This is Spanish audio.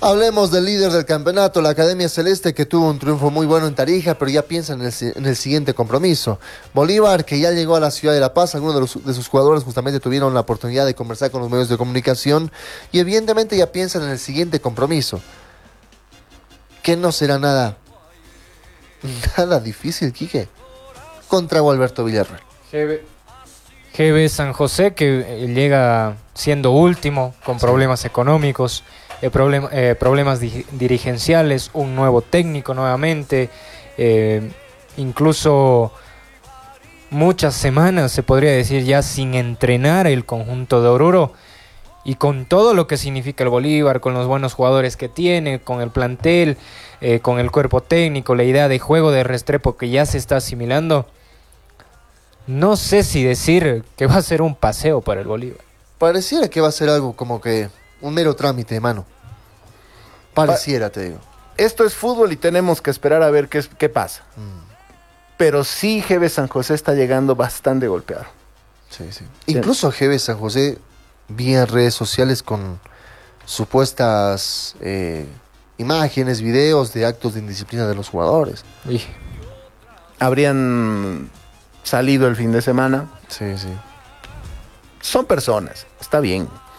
Hablemos del líder del campeonato, la Academia Celeste, que tuvo un triunfo muy bueno en Tarija, pero ya piensa en el siguiente compromiso. Bolívar, que ya llegó a la ciudad de La Paz, algunos de sus jugadores justamente tuvieron la oportunidad de conversar con los medios de comunicación y evidentemente ya piensan en el siguiente compromiso, que no será nada difícil, Quique, contra Gualberto Villarreal. GB San José, que llega siendo último, con problemas económicos, problemas dirigenciales, un nuevo técnico nuevamente, incluso muchas semanas, se podría decir, ya sin entrenar el conjunto de Oruro, y con todo lo que significa el Bolívar, con los buenos jugadores que tiene, con el plantel, con el cuerpo técnico, la idea de juego de Restrepo que ya se está asimilando. No sé si decir que va a ser un paseo para el Bolívar. Pareciera que va a ser algo como que un mero trámite, mano. Pareciera, te digo. Esto es fútbol y tenemos que esperar a ver qué pasa. Pero sí, GB San José está llegando bastante golpeado. Sí. Incluso GB San José vi en redes sociales con supuestas imágenes, videos de actos de indisciplina de los jugadores. Habrían salido el fin de semana. Sí. Son personas, está bien.